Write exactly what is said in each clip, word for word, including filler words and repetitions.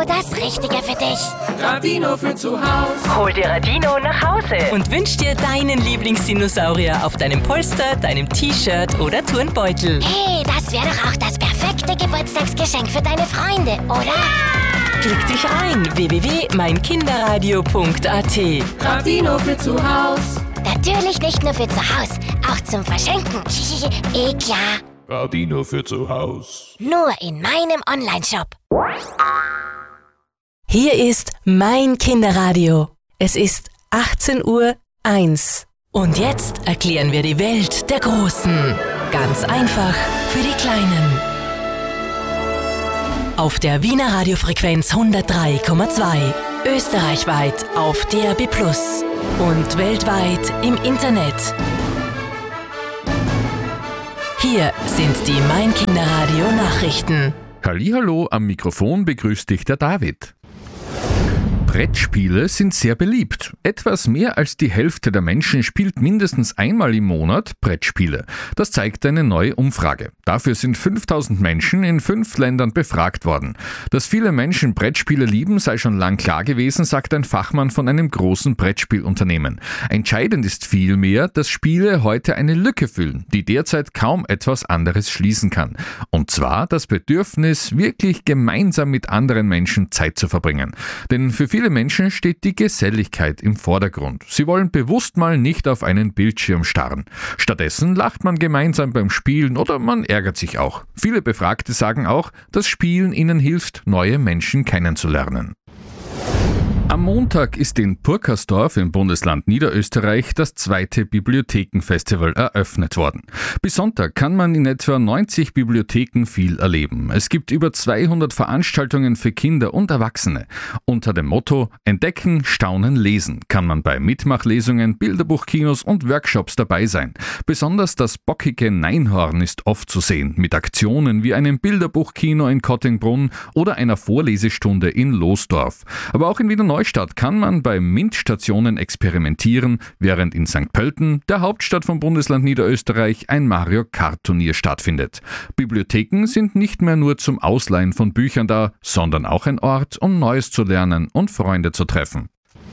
das Richtige für dich. Radino für zu Hause. Hol dir Radino nach Hause Und wünsch dir deinen Lieblingsdinosaurier auf deinem Polster, deinem T-Shirt oder Turnbeutel. Hey, das wäre doch auch das perfekte Geburtstagsgeschenk für deine Freunde, oder? Klick dich rein, w w w punkt mein kinderradio punkt a t. Radino für zu Hause. Natürlich nicht nur für zu Hause, auch zum Verschenken. Eh klar. Radino für zu Hause. Nur in meinem Onlineshop. Hier ist mein Kinderradio. Es ist achtzehn Uhr eins. Und jetzt erklären wir die Welt der Großen. Ganz einfach für die Kleinen. Auf der Wiener Radiofrequenz hundertdrei Komma zwei. Österreichweit auf D A B plus. Und weltweit im Internet. Hier sind die Mein Kinderradio Nachrichten. Hallihallo, am Mikrofon begrüßt dich der David. Brettspiele sind sehr beliebt. Etwas mehr als die Hälfte der Menschen spielt mindestens einmal im Monat Brettspiele. Das zeigt eine neue Umfrage. Dafür sind fünftausend Menschen in fünf Ländern befragt worden. Dass viele Menschen Brettspiele lieben, sei schon lang klar gewesen, sagt ein Fachmann von einem großen Brettspielunternehmen. Entscheidend ist vielmehr, dass Spiele heute eine Lücke füllen, die derzeit kaum etwas anderes schließen kann. Und zwar das Bedürfnis, wirklich gemeinsam mit anderen Menschen Zeit zu verbringen. Denn für viele Menschen steht die Geselligkeit im Vordergrund. Sie wollen bewusst mal nicht auf einen Bildschirm starren. Stattdessen lacht man gemeinsam beim Spielen oder man ärgert sich auch. Viele Befragte sagen auch, dass Spielen ihnen hilft, neue Menschen kennenzulernen. Am Montag ist in Purkersdorf im Bundesland Niederösterreich das zweite Bibliothekenfestival eröffnet worden. Bis Sonntag kann man in etwa neunzig Bibliotheken viel erleben. Es gibt über zweihundert Veranstaltungen für Kinder und Erwachsene. Unter dem Motto Entdecken, Staunen, Lesen kann man bei Mitmachlesungen, Bilderbuchkinos und Workshops dabei sein. Besonders das bockige Neinhorn ist oft zu sehen, mit Aktionen wie einem Bilderbuchkino in Kottingbrunn oder einer Vorlesestunde in Losdorf. Aber auch in Wiener Neustadt kann man bei MINT-Stationen experimentieren, während in Sankt Pölten, der Hauptstadt vom Bundesland Niederösterreich, ein Mario-Kart-Turnier stattfindet. Bibliotheken sind nicht mehr nur zum Ausleihen von Büchern da, sondern auch ein Ort, um Neues zu lernen und Freunde zu treffen.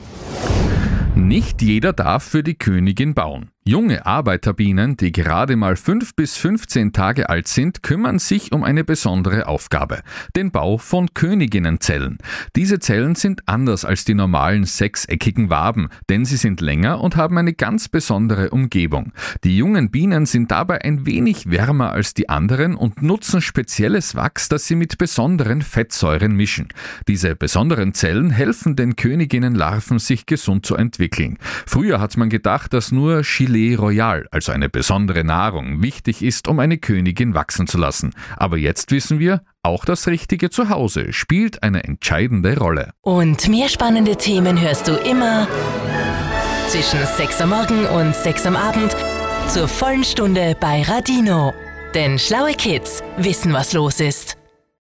Nicht jeder darf für die Königin bauen. Junge Arbeiterbienen, die gerade mal fünf bis fünfzehn Tage alt sind, kümmern sich um eine besondere Aufgabe: den Bau von Königinnenzellen. Diese Zellen sind anders als die normalen sechseckigen Waben, denn sie sind länger und haben eine ganz besondere Umgebung. Die jungen Bienen sind dabei ein wenig wärmer als die anderen und nutzen spezielles Wachs, das sie mit besonderen Fettsäuren mischen. Diese besonderen Zellen helfen den Königinnenlarven, sich gesund zu entwickeln. Früher hat man gedacht, dass nur Gilet Royal, also eine besondere Nahrung, wichtig ist, um eine Königin wachsen zu lassen. Aber jetzt wissen wir, auch das richtige Zuhause spielt eine entscheidende Rolle. Und mehr spannende Themen hörst du immer zwischen sechs am Morgen und sechs am Abend zur vollen Stunde bei Radino. Denn schlaue Kids wissen, was los ist.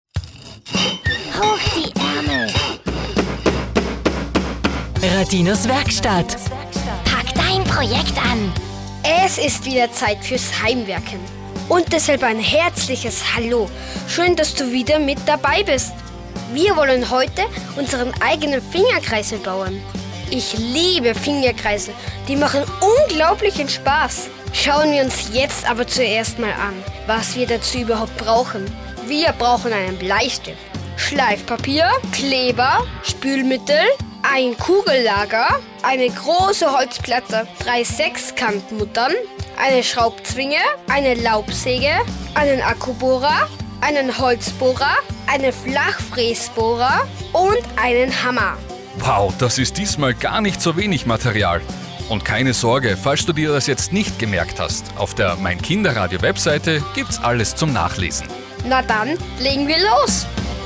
Hoch die Ärmel. Radinos Werkstatt. Pack dein Projekt an. Es ist wieder Zeit fürs Heimwerken. Und deshalb ein herzliches Hallo. Schön, dass du wieder mit dabei bist. Wir wollen heute unseren eigenen Fingerkreisel bauen. Ich liebe Fingerkreisel. Die machen unglaublichen Spaß. Schauen wir uns jetzt aber zuerst mal an, was wir dazu überhaupt brauchen. Wir brauchen einen Bleistift, Schleifpapier, Kleber, Spülmittel, ein Kugellager, eine große Holzplatte, drei Sechskantmuttern, eine Schraubzwinge, eine Laubsäge, einen Akkubohrer, einen Holzbohrer, einen Flachfräsbohrer und einen Hammer. Wow, das ist diesmal gar nicht so wenig Material. Und keine Sorge, falls du dir das jetzt nicht gemerkt hast, auf der Mein Kinderradio Webseite gibt's alles zum Nachlesen. Na dann, legen wir los!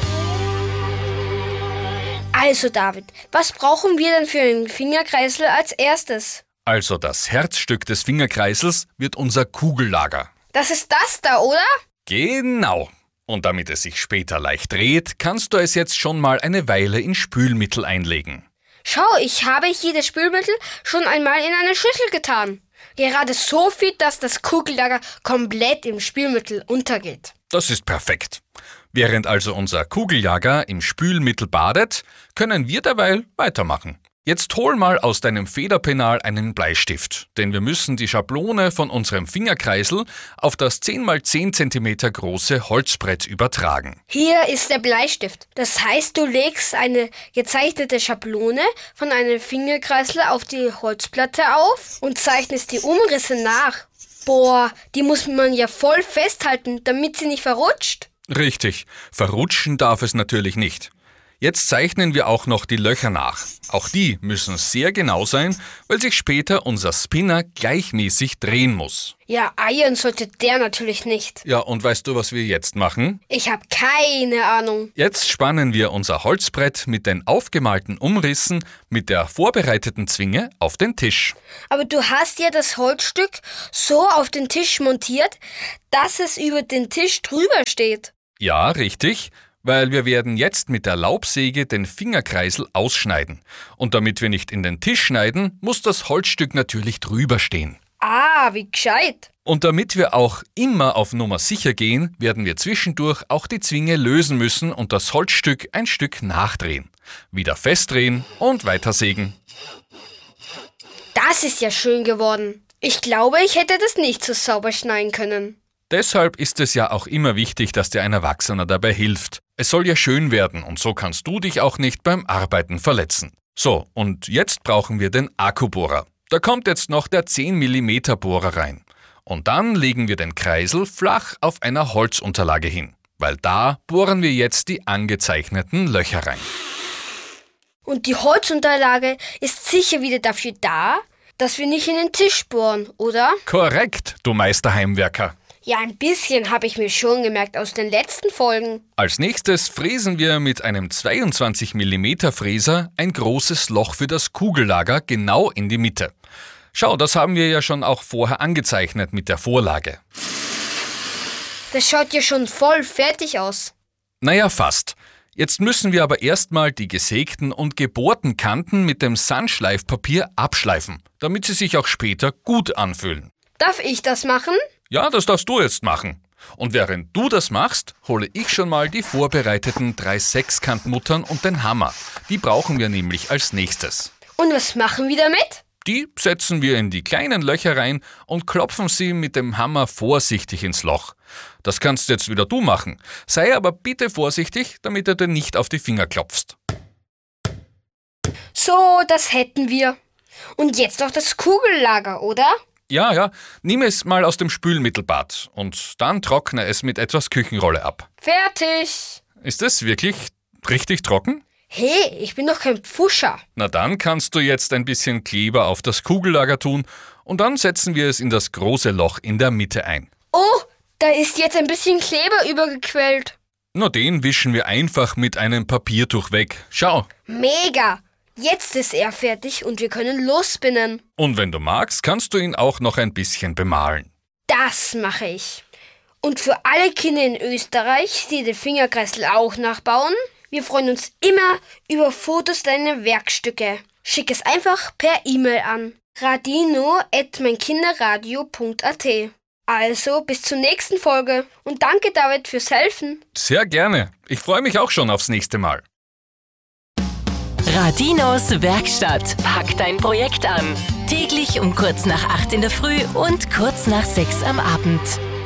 Also David, was brauchen wir denn für einen Fingerkreisel als erstes? Also das Herzstück des Fingerkreisels wird unser Kugellager. Das ist das da, oder? Genau. Und damit es sich später leicht dreht, kannst du es jetzt schon mal eine Weile in Spülmittel einlegen. Schau, ich habe hier das Spülmittel schon einmal in eine Schüssel getan. Gerade so viel, dass das Kugellager komplett im Spülmittel untergeht. Das ist perfekt. Während also unser Kugeljager im Spülmittel badet, können wir derweil weitermachen. Jetzt hol mal aus deinem Federpenal einen Bleistift, denn wir müssen die Schablone von unserem Fingerkreisel auf das zehn mal zehn Zentimeter große Holzbrett übertragen. Hier ist der Bleistift. Das heißt, du legst eine gezeichnete Schablone von einem Fingerkreisel auf die Holzplatte auf und zeichnest die Umrisse nach. Boah, die muss man ja voll festhalten, damit sie nicht verrutscht. Richtig, verrutschen darf es natürlich nicht. Jetzt zeichnen wir auch noch die Löcher nach. Auch die müssen sehr genau sein, weil sich später unser Spinner gleichmäßig drehen muss. Ja, eiern sollte der natürlich nicht. Ja, und weißt du, was wir jetzt machen? Ich habe keine Ahnung. Jetzt spannen wir unser Holzbrett mit den aufgemalten Umrissen mit der vorbereiteten Zwinge auf den Tisch. Aber du hast ja das Holzstück so auf den Tisch montiert, dass es über den Tisch drüber steht. Ja, richtig. Weil wir werden jetzt mit der Laubsäge den Fingerkreisel ausschneiden. Und damit wir nicht in den Tisch schneiden, muss das Holzstück natürlich drüber stehen. Ah, wie gescheit. Und damit wir auch immer auf Nummer sicher gehen, werden wir zwischendurch auch die Zwinge lösen müssen und das Holzstück ein Stück nachdrehen. Wieder festdrehen und weitersägen. Das ist ja schön geworden. Ich glaube, ich hätte das nicht so sauber schneiden können. Deshalb ist es ja auch immer wichtig, dass dir ein Erwachsener dabei hilft. Es soll ja schön werden und so kannst du dich auch nicht beim Arbeiten verletzen. So, und jetzt brauchen wir den Akkubohrer. Da kommt jetzt noch der zehn Millimeter Bohrer rein. Und dann legen wir den Kreisel flach auf einer Holzunterlage hin, weil da bohren wir jetzt die angezeichneten Löcher rein. Und die Holzunterlage ist sicher wieder dafür da, dass wir nicht in den Tisch bohren, oder? Korrekt, du Meisterheimwerker. Ja, ein bisschen habe ich mir schon gemerkt aus den letzten Folgen. Als nächstes fräsen wir mit einem zweiundzwanzig Millimeter Fräser ein großes Loch für das Kugellager genau in die Mitte. Schau, das haben wir ja schon auch vorher angezeichnet mit der Vorlage. Das schaut ja schon voll fertig aus. Naja, fast. Jetzt müssen wir aber erstmal die gesägten und gebohrten Kanten mit dem Sandschleifpapier abschleifen, damit sie sich auch später gut anfühlen. Darf ich das machen? Ja, das darfst du jetzt machen. Und während du das machst, hole ich schon mal die vorbereiteten drei Sechskantmuttern und den Hammer. Die brauchen wir nämlich als nächstes. Und was machen wir damit? Die setzen wir in die kleinen Löcher rein und klopfen sie mit dem Hammer vorsichtig ins Loch. Das kannst jetzt wieder du machen. Sei aber bitte vorsichtig, damit du dir nicht auf die Finger klopfst. So, das hätten wir. Und jetzt noch das Kugellager, oder? Ja, ja, nimm es mal aus dem Spülmittelbad und dann trockne es mit etwas Küchenrolle ab. Fertig. Ist es wirklich richtig trocken? Hey, ich bin doch kein Pfuscher. Na dann kannst du jetzt ein bisschen Kleber auf das Kugellager tun und dann setzen wir es in das große Loch in der Mitte ein. Oh, da ist jetzt ein bisschen Kleber übergequellt. Na, den wischen wir einfach mit einem Papiertuch weg. Schau. Mega. Jetzt ist er fertig und wir können losspinnen. Und wenn du magst, kannst du ihn auch noch ein bisschen bemalen. Das mache ich. Und für alle Kinder in Österreich, die den Fingerkreisel auch nachbauen, wir freuen uns immer über Fotos deiner Werkstücke. Schick es einfach per E-Mail an radino at meinkinderradio punkt a t. Also bis zur nächsten Folge und danke David fürs Helfen. Sehr gerne. Ich freue mich auch schon aufs nächste Mal. Radinos Werkstatt. Pack dein Projekt an. Täglich um kurz nach acht in der Früh und kurz nach sechs am Abend.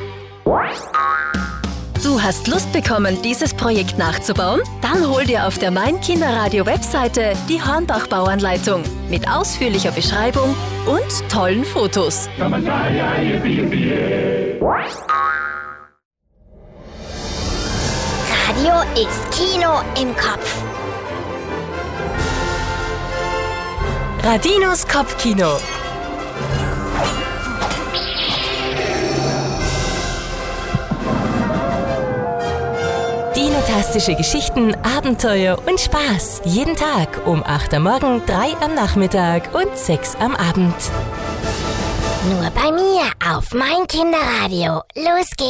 Du hast Lust bekommen, dieses Projekt nachzubauen? Dann hol dir auf der Mein Kinderradio Webseite die Hornbach-Bauanleitung mit ausführlicher Beschreibung und tollen Fotos. Radio ist Kino im Kopf. Radinos Kopfkino. Dinotastische Geschichten, Abenteuer und Spaß. Jeden Tag um acht am Morgen, drei am Nachmittag und sechs am Abend. Nur bei mir auf Mein Kinderradio. Los geht's.